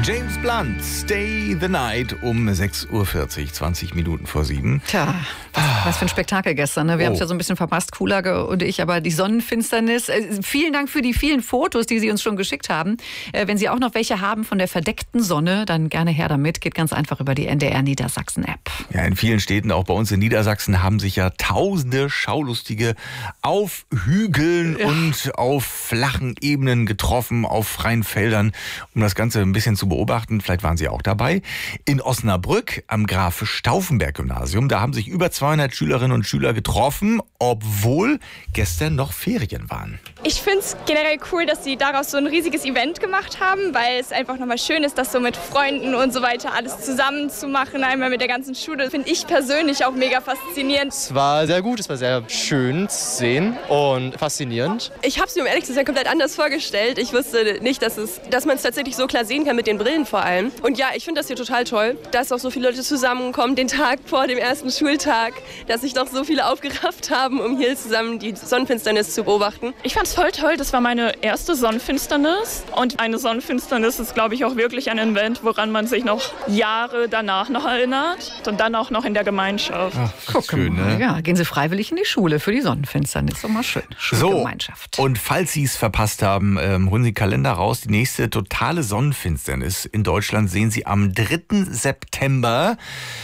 James Blunt, Stay the Night um 6.40 Uhr, 20 Minuten vor 7. Tja, was für ein Spektakel gestern. Ne? Wir haben es ja so ein bisschen verpasst, Kuhlage und ich, aber die Sonnenfinsternis. Vielen Dank für die vielen Fotos, die Sie uns schon geschickt haben. Wenn Sie auch noch welche haben von der verdeckten Sonne, dann gerne her damit. Geht ganz einfach über die NDR Niedersachsen-App. Ja, in vielen Städten, auch bei uns in Niedersachsen, haben sich ja tausende Schaulustige auf Hügeln und auf flachen Ebenen getroffen, auf freien Feldern, um das Ganze ein bisschen zu beobachten. Vielleicht waren Sie auch dabei. In Osnabrück am Graf-Stauffenberg-Gymnasium, da haben sich über 200 Schülerinnen und Schüler getroffen, obwohl gestern noch Ferien waren. Ich finde es generell cool, dass sie daraus so ein riesiges Event gemacht haben, weil es einfach nochmal schön ist, das so mit Freunden und so weiter alles zusammen zu machen, einmal mit der ganzen Schule. Finde ich persönlich auch mega faszinierend. Es war sehr gut, es war sehr schön zu sehen und faszinierend. Ich habe es mir, um ehrlich zu sein, komplett anders vorgestellt. Ich wusste nicht, dass man es tatsächlich so klar sehen kann, mit den Brillen vor allem. Und ja, ich finde das hier total toll, dass auch so viele Leute zusammenkommen, den Tag vor dem ersten Schultag, dass sich doch so viele aufgerafft haben, um hier zusammen die Sonnenfinsternis zu beobachten. Ich fand es voll toll, das war meine erste Sonnenfinsternis. Und eine Sonnenfinsternis ist, glaube ich, auch wirklich ein Event, woran man sich noch Jahre danach noch erinnert. Und dann auch noch in der Gemeinschaft. Ach, schön, ne? Ja, gehen Sie freiwillig in die Schule für die Sonnenfinsternis. Doch mal schön. Schulgemeinschaft. So, und falls Sie es verpasst haben, holen Sie den Kalender raus. Die nächste totale Sonnenfinsternis in Deutschland sehen Sie am 3. September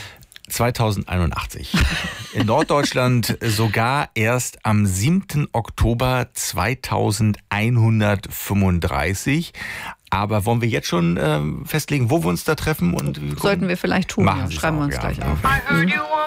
2081. In Norddeutschland sogar erst am 7. Oktober 2135. Aber wollen wir jetzt schon festlegen, wo wir uns da treffen? Und sollten wir vielleicht tun. Machen Ja, schreiben wir uns gleich auf.